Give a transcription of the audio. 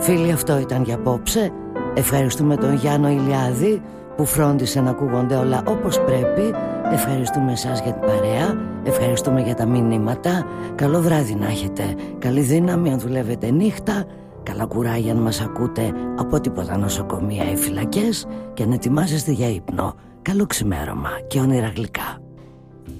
Φίλοι, αυτό ήταν για απόψε. Ευχαριστούμε τον Γιάννο Ηλιάδη που φρόντισε να ακούγονται όλα όπως πρέπει. Ευχαριστούμε εσάς για την παρέα. Ευχαριστούμε για τα μηνύματα. Καλό βράδυ να έχετε. Καλή δύναμη αν δουλεύετε νύχτα. Καλά κουράγια αν μας ακούτε από τίποτα νοσοκομεία ή φυλακές. Και αν ετοιμάζεστε για ύπνο. Καλό ξημέρωμα και όνειρα γλυκά.